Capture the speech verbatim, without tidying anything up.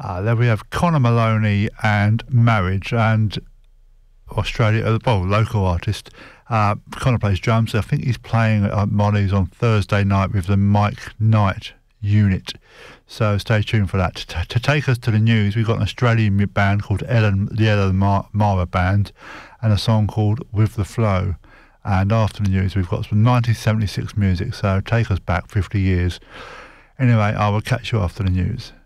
Uh, then we have Connor Maloney and Marriage, and Australia, well, local artist. Uh, Connor plays drums. I think he's playing at Molly's on Thursday night with the Mike Knight unit. So stay tuned for that. To, to take us to the news, we've got an Australian band called Ellen, the Ellen Mar- Mara Band, and a song called With the Flow. And after the news, we've got some nineteen seventy-six music, so take us back fifty years. Anyway, I will catch you after the news.